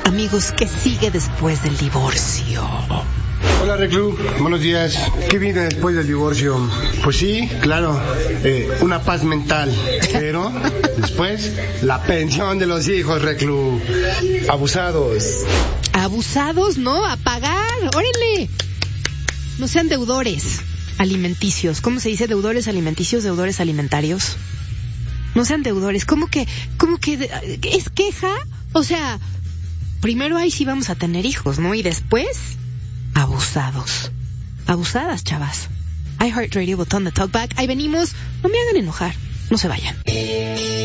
Amigos, ¿qué sigue después del divorcio? Hola, Reclu, buenos días. ¿Qué viene después del divorcio? Pues sí, claro, una paz mental, pero después la pensión de los hijos, Reclu. Abusados. Abusados, ¿no? A pagar, órale. No sean deudores alimenticios. ¿Cómo se dice? Deudores alimenticios, deudores alimentarios. No sean deudores. ¿Cómo que es queja? O sea, primero ahí sí vamos a tener hijos, ¿no? Y después, abusados. Abusadas, chavas. iHeartRadio, botón de talkback. Ahí venimos. No me hagan enojar. No se vayan.